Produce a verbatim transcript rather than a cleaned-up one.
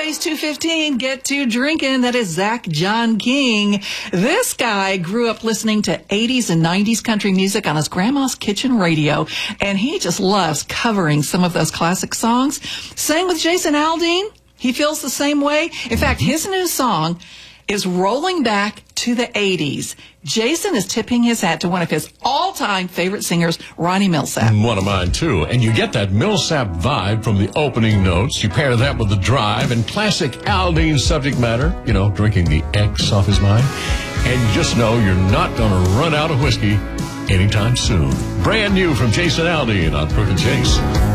Space two fifteen, get to drinking. That is Zach John King. This guy grew up listening to eighties and nineties country music on his grandma's kitchen radio, and he just loves covering some of those classic songs. Sang with Jason Aldean. He feels the same way. In fact, his new song is rolling back to the eighties. Jason is tipping his hat to one of his all-time favorite singers, Ronnie Milsap. One of mine, too. And you get that Milsap vibe from the opening notes. You pair that with the drive and classic Aldean subject matter, you know, drinking the X off his mind. And just know you're not going to run out of whiskey anytime soon. Brand new from Jason Aldean on Crook and Chase.